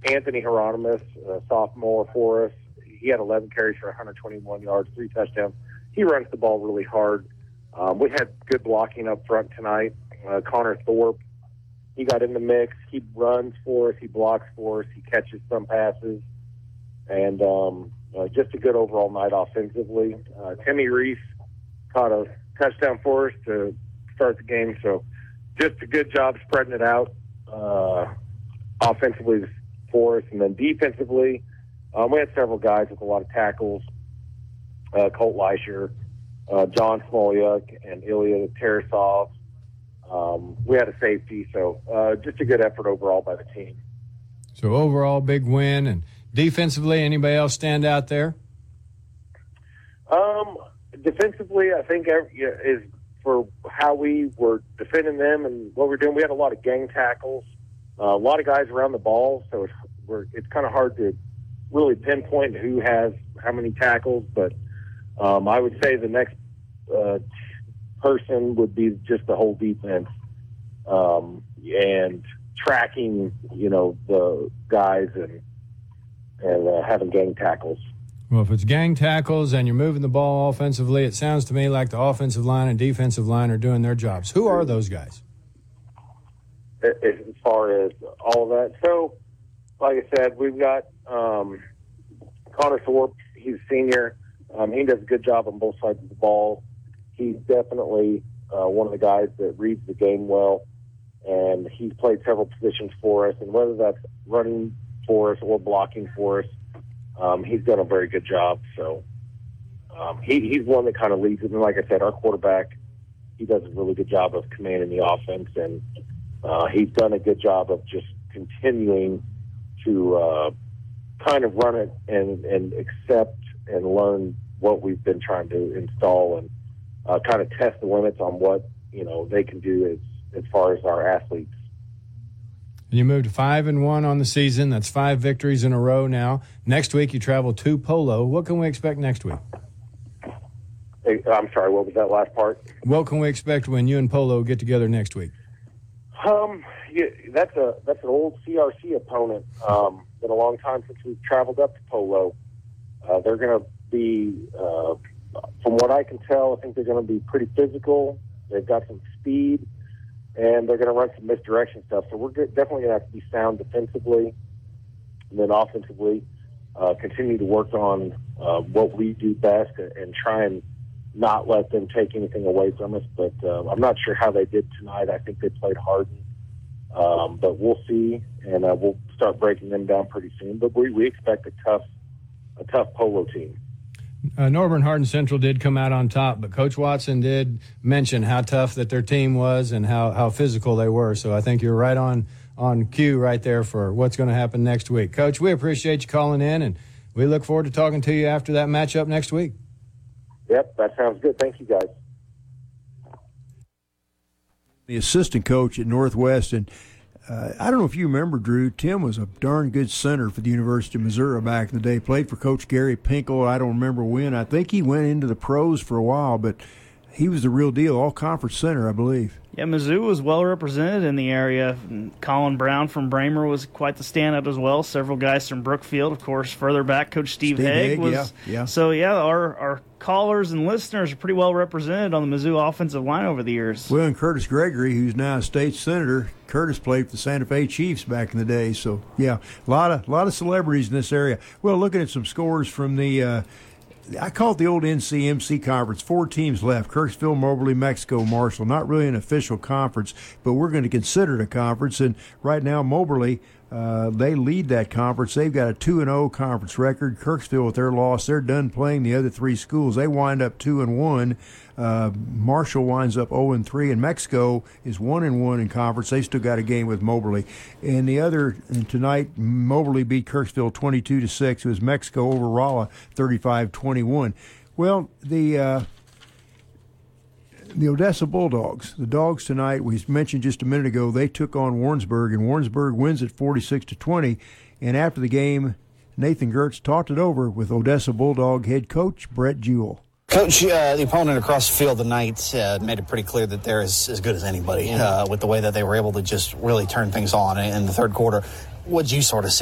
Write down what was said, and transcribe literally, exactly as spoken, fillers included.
Anthony Hieronymus, a sophomore for us. He had eleven carries for one hundred twenty-one yards, three touchdowns. He runs the ball really hard. Um, we had good blocking up front tonight. Uh, Connor Thorpe, he got in the mix. He runs for us. He blocks for us. He catches some passes. And um, uh, just a good overall night offensively. Uh, Timmy Reese caught a touchdown for us to start the game. So just a good job spreading it out uh, offensively for us. And then defensively, um, we had several guys with a lot of tackles. Uh, Colt Leisher, uh, John Smolyuk, and Ilya Tarasov. Um, we had a safety, so uh, just a good effort overall by the team. So overall, big win. And defensively, anybody else stand out there? Um, defensively, I think every, is for how we were defending them and what we're doing. We had a lot of gang tackles, uh, a lot of guys around the ball, so it's, we're, it's kind of hard to really pinpoint who has how many tackles, but um, I would say the next uh, person would be just the whole defense um, and tracking, you know, the guys and and uh, having gang tackles. Well, if it's gang tackles and you're moving the ball offensively, it sounds to me like the offensive line and defensive line are doing their jobs. Who are those guys? As far as all of that. So, like I said, we've got um, Connor Thorpe. He's a senior. Um, he does a good job on both sides of the ball. He's definitely uh, one of the guys that reads the game well, and he's played several positions for us, and whether that's running for us or blocking for us, um, he's done a very good job. So um, he, he's one that kind of leads it. And like I said, our quarterback, he does a really good job of commanding the offense, and uh, he's done a good job of just continuing to uh, kind of run it and, and accept and learn what we've been trying to install and uh, kind of test the limits on what, you know, they can do as, as far as our athletes. You moved to five and one on the season. That's five victories in a row now. Next week you travel to Polo. What can we expect next week? Hey, I'm sorry, what was that last part? What can we expect when you and Polo get together next week? Um, yeah, that's a that's an old C R C opponent. Um, been a long time since we've traveled up to Polo. Uh, they're going to be, uh, from what I can tell, I think they're going to be pretty physical. They've got some speed, and they're going to run some misdirection stuff. So we're good, definitely going to have to be sound defensively, and then offensively, uh, continue to work on uh, what we do best and, and try and not let them take anything away from us. But uh, I'm not sure how they did tonight. I think they played hard, um, but we'll see, and uh, we'll start breaking them down pretty soon. But we, we expect a tough, a tough Polo team. Uh, Norborne Hardin Central did come out on top, but Coach Watson did mention how tough that their team was and how, how physical they were. So I think you're right on, on cue right there for what's going to happen next week. Coach, we appreciate you calling in, and we look forward to talking to you after that matchup next week. Yep, that sounds good. Thank you, guys. The assistant coach at Northwest, and Uh, I don't know if you remember, Drew, Tim was a darn good center for the University of Missouri back in the day. Played for Coach Gary Pinkel. I don't remember when. I think he went into the pros for a while, but he was the real deal, all-conference center, I believe. Yeah, Mizzou was well represented in the area. Colin Brown from Bramer was quite the standout as well. Several guys from Brookfield, of course. Further back, Coach Steve, Steve Haig Haig, was. yeah, yeah. So, yeah, our, our callers and listeners are pretty well represented on the Mizzou offensive line over the years. Well, and Curtis Gregory, who's now a state senator, Curtis played for the Santa Fe Chiefs back in the day. So, yeah, a lot of, a lot of celebrities in this area. Well, looking at some scores from the uh, – I call it the old N C M C conference. Four teams left: Kirksville, Moberly, Mexico, Marshall. Not really an official conference, but we're going to consider it a conference. And right now, Moberly, uh, they lead that conference. They've got a two and oh conference record. Kirksville, with their loss, they're done playing the other three schools. They wind up two and one. Uh, Marshall winds up oh and three, and Mexico is one and one in conference. They've still got a game with Moberly. And the other and tonight, Moberly beat Kirksville twenty-two to six. It was Mexico over Rolla thirty-five twenty-one. Well, the uh, the Odessa Bulldogs, the Dogs tonight, we mentioned just a minute ago, they took on Warrensburg, and Warrensburg wins it forty-six to twenty. And after the game, Nathan Gertz talked it over with Odessa Bulldog head coach Brett Jewell. Coach, uh, the opponent across the field tonight uh, made it pretty clear that they're as, as good as anybody uh, with the way that they were able to just really turn things on in the third quarter. What did you sort of see